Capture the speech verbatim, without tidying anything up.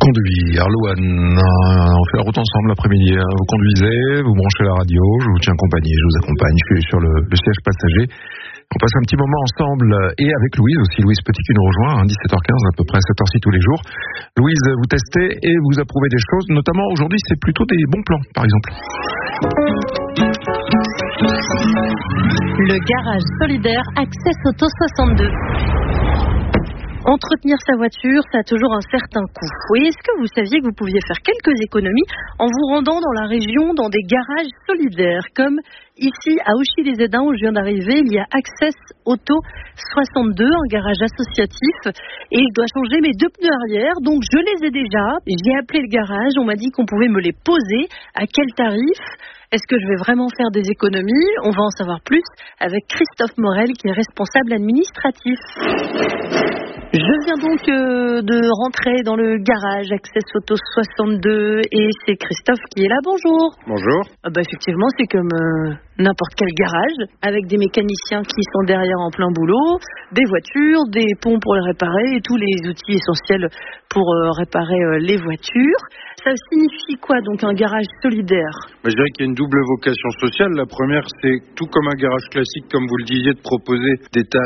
Conduire, Louane, on fait la route ensemble l'après-midi. Vous conduisez, vous branchez la radio, je vous tiens compagnie, je vous accompagne, je suis sur le, le siège passager. On passe un petit moment ensemble et avec Louise aussi, Louise Petit qui nous rejoint, hein, dix-sept heures quinze à peu près, cette heure-ci tous les jours. Louise, vous testez et vous approuvez des choses, notamment aujourd'hui c'est plutôt des bons plans par exemple. Le garage solidaire Access Auto soixante-deux. Entretenir sa voiture, ça a toujours un certain coût. Oui, est-ce que vous saviez que vous pouviez faire quelques économies en vous rendant dans la région dans des garages solidaires, comme ici à Auchy-les-Aidins où je viens d'arriver, il y a Access Auto soixante-deux, un garage associatif, et je dois changer mes deux pneus arrière, donc je les ai déjà. J'ai appelé le garage, on m'a dit qu'on pouvait me les poser. À quel tarif ? Est-ce que je vais vraiment faire des économies ? On va en savoir plus avec Christophe Morel, qui est responsable administratif. Je viens donc euh, de rentrer dans le garage Access Auto soixante-deux et c'est Christophe qui est là. Bonjour. Bonjour. Ah bah effectivement, c'est comme euh, n'importe quel garage, avec des mécaniciens qui sont derrière en plein boulot, des voitures, des ponts pour les réparer et tous les outils essentiels pour euh, réparer euh, les voitures. Ça signifie quoi donc un garage solidaire ? bah, Je dirais qu'il y a une double vocation sociale. La première, c'est tout comme un garage classique, comme vous le disiez, de proposer des tâches